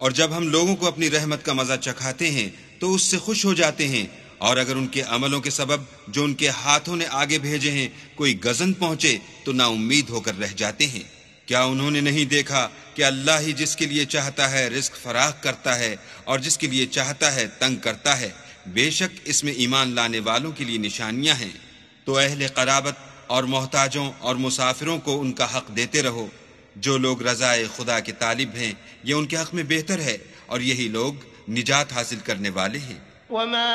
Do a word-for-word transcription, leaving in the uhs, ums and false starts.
और जब हम लोगों को अपनी रहमत का मजा चखाते हैं तो उससे खुश हो जाते हैं, और अगर उनके अमलों के सबब जो उनके हाथों ने आगे भेजे हैं कोई गजन पहुंचे तो नाउम्मीद होकर रह जाते हैं। क्या उन्होंने नहीं देखा कि अल्लाह ही जिसके लिए चाहता है रिज्क फराख करता है और जिसके लिए चाहता है तंग करता है। बेशक इसमें ईमान लाने वालों के लिए निशानियां हैं। तो अहले क़राबत और मोहताजों और मुसाफिरों को उनका हक देते रहो। जो लोग रज़ाए खुदा के तालिब हैं ये उनके हक में बेहतर है, और यही लोग निजात हासिल करने वाले हैं।